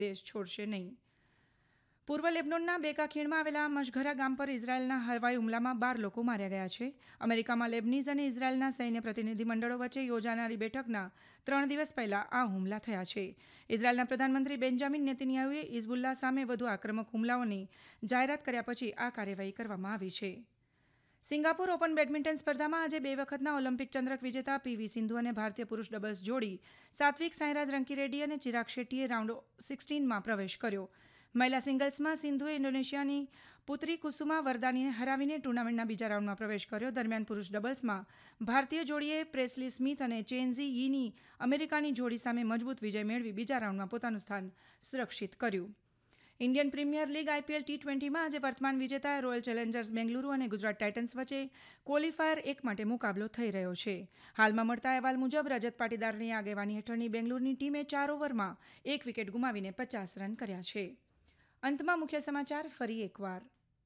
દેશ છોડશે નહીં. પૂર્વ લેબનોનના બેકા ખીણમાં આવેલા મશઘરા ગામ પર ઇઝરાયેલના હવાઈ હુમલામાં 12 લોકો માર્યા ગયા છે. અમેરિકામાં લેબનીઝ અને ઇઝરાયેલના સૈન્ય પ્રતિનિધિ મંડળો વચ્ચે યોજાનારી બેઠકના 3 દિવસ પહેલા આ હુમલા થયા છે. ઇઝરાયેલના પ્રધાનમંત્રી બેન્જામિન નેતન્યાહુએ હિઝબુલ્લાહ સામે વધુ આક્રમક હુમલાઓની જાહેરાત કર્યા પછી આ કાર્યવાહી કરવામાં આવી છે. સિંગાપુર ઓપન બેડમિન્ટન સ્પર્ધામાં આજે 2 વખતના ઓલિમ્પિક ચંદ્રક વિજેતા પીવી સિંધુ અને ભારતીય પુરુષ ડબલ્સ જોડી સાત્વિક સાંઈરાજ રંકીરેડ્ડી અને ચિરાગ શેટ્ટીએ રાઉન્ડ 16માં પ્રવેશ કર્યો. મહિલા સિંગલ્સમાં સિંધુએ ઇન્ડોનેશિયાની પુત્રી કુસુમા વરદાનીને હરાવીને ટુર્નામેન્ટના બીજા રાઉન્ડમાં પ્રવેશ કર્યો. દરમિયાન પુરુષ ડબલ્સમાં ભારતીય જોડીએ પ્રેસ્લી સ્મિથ અને ચેનઝી યીની અમેરિકાની જોડી સામે મજબૂત વિજય મેળવી બીજા રાઉન્ડમાં પોતાનું સ્થાન સુરક્ષિત કર્યું. ઇન્ડિયન પ્રીમિયર લીગ આઈપીએલ T20માં આજે વર્તમાન વિજેતા રોયલ ચેલેન્જર્સ બેંગલુરુ અને ગુજરાત ટાઇટન્સ વચ્ચે ક્વોલિફાયર 1 માટે મુકાબલો થઈ રહ્યો છે. હાલમાં મળતા અહેવાલ મુજબ રજત પાટીદારની આગેવાની હેઠળની બેંગલુરુની ટીમે 4 ઓવરમાં 1 વિકેટ ગુમાવીને 50 રન કર્યા છે. અંતમાં મુખ્ય સમાચાર ફરી એકવાર.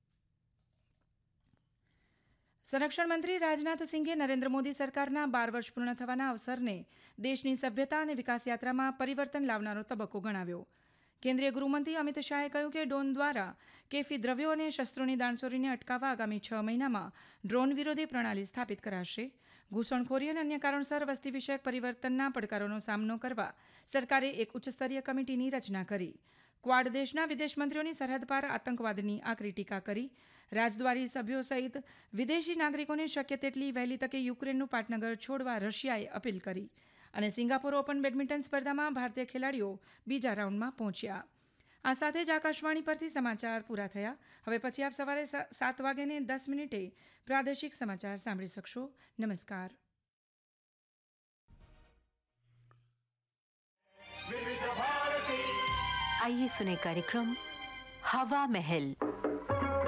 સંરક્ષણ મંત્રી રાજનાથ સિંઘે નરેન્દ્ર મોદી સરકારના 12 વર્ષ પૂર્ણ થવાના અવસરને દેશની સભ્યતા અને વિકાસ યાત્રામાં પરિવર્તન લાવનારો તબક્કો ગણાવ્યો. કેન્દ્રીય ગૃહમંત્રી અમિત શાહે કહ્યું કે ડ્રોન દ્વારા કેફી દ્રવ્યો અને શસ્ત્રોની દાણચોરીને અટકાવવા આગામી 6 મહિનામાં ડ્રોન વિરોધી પ્રણાલી સ્થાપિત કરાશે. ઘૂસણખોરી અને અન્ય કારણસર વસ્તી વિષયક પરિવર્તનના પડકારોનો સામનો કરવા સરકારે એક ઉચ્ચસ્તરીય કમિટીની રચના કરી. ક્વાડ દેશના વિદેશ મંત્રીઓની સરહદ પાર આતંકવાદની આકરી ટીકા કરી. રાજદ્વારી સભ્યો સહિત વિદેશી નાગરિકોને શક્ય તેટલી વહેલી તકે યુક્રેનનું પાટનગર છોડવા રશિયાએ અપીલ કરી. અને સિંગાપુર ઓપન બેડમિન્ટન સ્પર્ધામાં ભારતીય ખેલાડીઓ બીજા રાઉન્ડમાં પહોંચ્યા. આ સાથે જ આકાશવાણી પરથી સમાચાર પૂરા થયા. હવે પછી આપ સવારે 7:10 પ્રાદેશિક સમાચાર સાંભળી શકશો. નમસ્કાર. आइए सुने कार्यक्रम हवा महल।